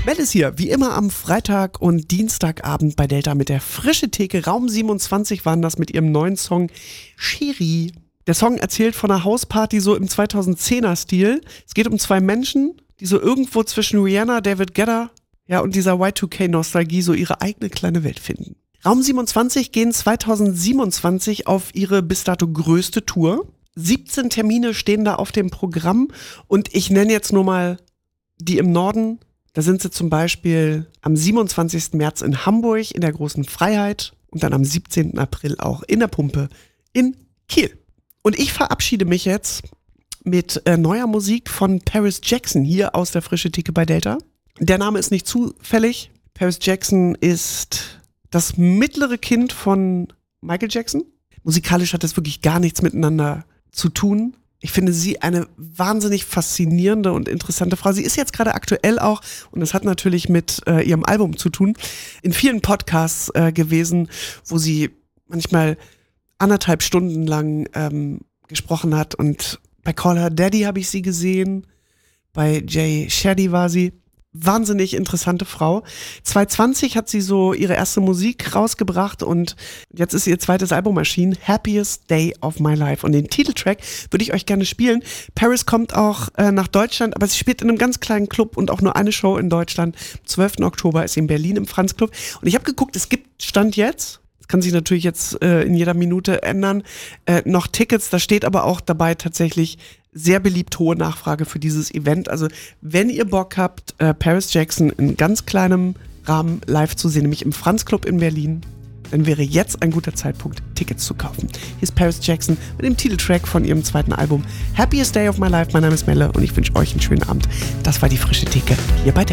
Mel ist hier, wie immer am Freitag und Dienstagabend bei Delta mit der Frische Theke. Raum 27 waren das mit ihrem neuen Song Cherie. Der Song erzählt von einer Hausparty so im 2010er-Stil. Es geht um zwei Menschen, die so irgendwo zwischen Rihanna, David Guetta, und dieser Y2K-Nostalgie so ihre eigene kleine Welt finden. Raum 27 gehen 2027 auf ihre bis dato größte Tour. 17 Termine stehen da auf dem Programm und ich nenne jetzt nur mal die im Norden. Da sind sie zum Beispiel am 27. März in Hamburg in der Großen Freiheit und dann am 17. April auch in der Pumpe in Kiel. Und ich verabschiede mich jetzt mit neuer Musik von Paris Jackson hier aus der Frische Theke bei Delta. Der Name ist nicht zufällig. Paris Jackson ist das mittlere Kind von Michael Jackson. Musikalisch hat das wirklich gar nichts miteinander zu tun. Ich finde sie eine wahnsinnig faszinierende und interessante Frau. Sie ist jetzt gerade aktuell auch, und das hat natürlich mit ihrem Album zu tun, in vielen Podcasts gewesen, wo sie manchmal 1,5 Stunden lang gesprochen hat. Und bei Call Her Daddy habe ich sie gesehen, bei Jay Shetty war sie. Wahnsinnig interessante Frau. 2020 hat sie so ihre erste Musik rausgebracht und jetzt ist ihr zweites Album erschienen, Happiest Day of My Life. Und den Titeltrack würde ich euch gerne spielen. Paris kommt auch nach Deutschland, aber sie spielt in einem ganz kleinen Club und auch nur eine Show in Deutschland. Am 12. Oktober ist sie in Berlin im Franz Club. Und ich habe geguckt, es gibt Stand jetzt, das kann sich natürlich jetzt in jeder Minute ändern, noch Tickets. Da steht aber auch dabei tatsächlich sehr beliebt, hohe Nachfrage für dieses Event. Also wenn ihr Bock habt, Paris Jackson in ganz kleinem Rahmen live zu sehen, nämlich im Franz Club in Berlin, dann wäre jetzt ein guter Zeitpunkt, Tickets zu kaufen. Hier ist Paris Jackson mit dem Titeltrack von ihrem zweiten Album Happiest Day of My Life. Mein Name ist Melle und ich wünsche euch einen schönen Abend. Das war die Frische Theke hier bei